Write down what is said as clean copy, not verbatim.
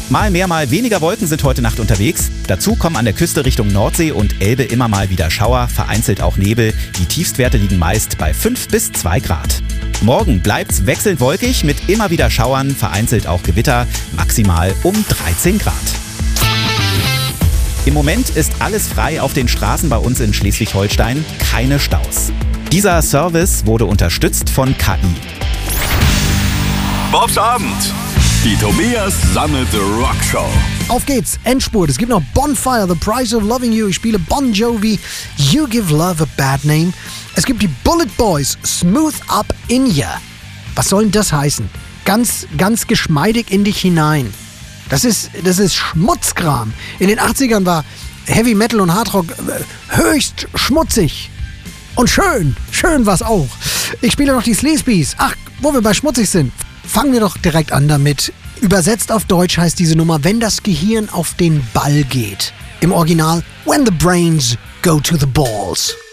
Mal mehr, mal weniger Wolken sind heute Nacht unterwegs. Dazu kommen an der Küste Richtung Nordsee und Elbe immer mal wieder Schauer, vereinzelt auch Nebel. Die Tiefstwerte liegen meist bei 5 bis 2 Grad. Morgen bleibt's wechselnd wolkig mit immer wieder Schauern, vereinzelt auch Gewitter, maximal um 13 Grad. Im Moment ist alles frei auf den Straßen bei uns in Schleswig-Holstein, keine Staus. Dieser Service wurde unterstützt von KI. Bobs Abend. Die Tobias Sammelte Rockshow. Auf geht's, Endspurt. Es gibt noch Bonfire, The Price of Loving You. Ich spiele Bon Jovi, You Give Love a Bad Name. Es gibt die Bullet Boys, Smooth Up In Ya. Was soll denn das heißen? Ganz geschmeidig in dich hinein. Das ist Schmutzkram. In den 80ern war Heavy Metal und Hardrock höchst schmutzig. Und schön war's auch. Ich spiele noch die Sleazebees. Ach, wo wir bei schmutzig sind. Fangen wir doch direkt an damit. Übersetzt auf Deutsch heißt diese Nummer, wenn das Gehirn auf den Ball geht. Im Original, When the Brains Go to the Balls.